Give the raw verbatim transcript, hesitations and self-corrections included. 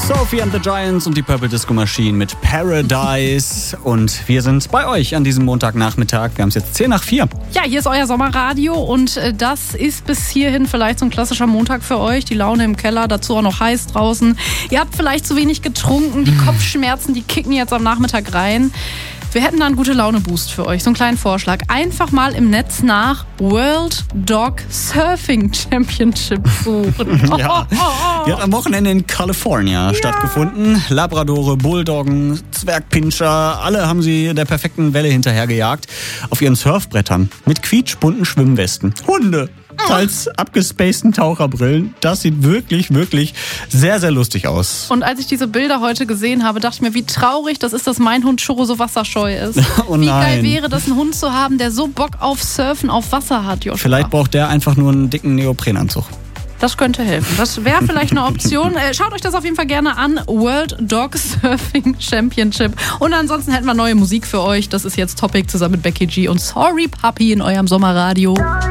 Sophie and the Giants und die Purple Disco Machine mit Paradise. Und wir sind bei euch an diesem Montagnachmittag. Wir haben es jetzt zehn nach vier. Ja, hier ist euer Sommerradio und das ist bis hierhin vielleicht so ein klassischer Montag für euch. Die Laune im Keller, dazu auch noch heiß draußen. Ihr habt vielleicht zu wenig getrunken, die Kopfschmerzen, die kicken jetzt am Nachmittag rein. Wir hätten da einen Gute-Laune-Boost für euch, so einen kleinen Vorschlag. Einfach mal im Netz nach World Dog Surfing Championship suchen. Ja, die hat am Wochenende in California ja. stattgefunden. Labradore, Bulldoggen, Zwergpinscher, alle haben sie der perfekten Welle hinterhergejagt. Auf ihren Surfbrettern mit quietschbunten Schwimmwesten. Hunde. Teils abgespaceden Taucherbrillen. Das sieht wirklich, wirklich sehr, sehr lustig aus. Und als ich diese Bilder heute gesehen habe, dachte ich mir, wie traurig das ist, dass mein Hund Churro so wasserscheu ist. Oh wie nein. geil wäre das, einen Hund zu haben, der so Bock auf Surfen auf Wasser hat, Joshua. Vielleicht braucht der einfach nur einen dicken Neoprenanzug. Das könnte helfen. Das wäre vielleicht eine Option. Äh, schaut euch das auf jeden Fall gerne an. World Dog Surfing Championship. Und ansonsten hätten wir neue Musik für euch. Das ist jetzt Topic zusammen mit Becky G und Sorry Puppy in eurem Sommerradio.